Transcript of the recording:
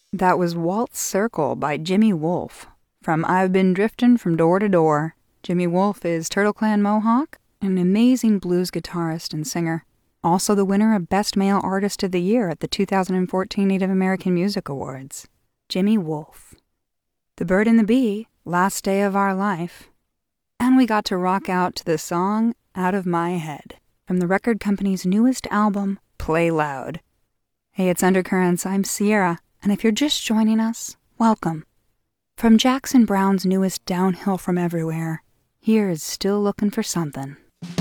That was Waltz Circle by Jimmy Wolf from I've Been Driftin' from Door to Door. Jimmy Wolf is Turtle Clan Mohawk, an amazing blues guitarist and singer. Also the winner of Best Male Artist of the Year at the 2014 Native American Music Awards. Jimmy Wolf. The Bird and the Bee, Last Day of Our Life. And we got to rock out to the song Out of My Head from the record company's newest album, Play Loud. Hey, it's Undercurrents. I'm Sierra, and if you're just joining us, welcome. From Jackson Browne's newest Downhill from Everywhere, here is Still Looking for Something.